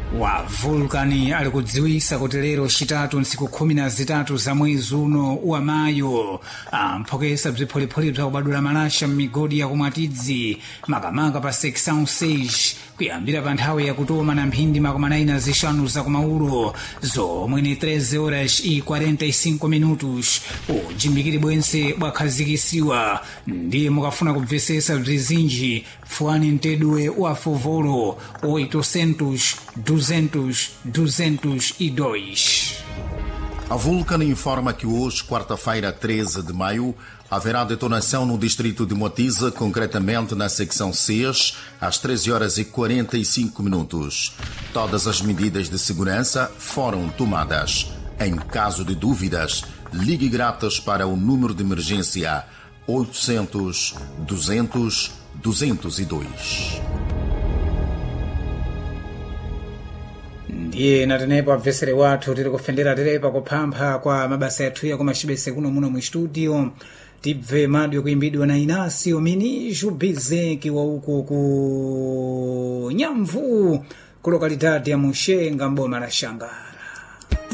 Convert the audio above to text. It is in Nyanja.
wa vulkani ali kudziwisa kuti lero chitatu ntsiku 13 za mwezi uno wa Mayu amphokesa bzipholipoli bza kubadula malasha m'migodi ya kumwatidzi makamaka pa section 6 kuyambira pa nthawi yakutoma na mphindi makumi 9 za kumaulo zomwe ni 13:45 minutos. ujimbikiri bwense bwakhazikisiwa ndiye mukafuna kubvesesa bzizinji fuani mtedwe wa Fovolo 800-200-202. A Vulcan informa que hoje, quarta-feira, 13 de maio, haverá detonação no distrito de Moatize, concretamente na secção 6, às 13:45 minutos. Todas as medidas de segurança foram tomadas. Em caso de dúvidas, ligue grátis para o número de emergência 800-200-202. ndiye natenepo abvesere wathu tiri kufendera tirepa kuphampha kwa mabasa yathu ya kumachibese kuno muno mu studio. tibve madyo kuimbidwa na Inasio Minijo Bizeki wa uko ku Nyamvu ku lokalidade ya Mushenga mboma la Shanga.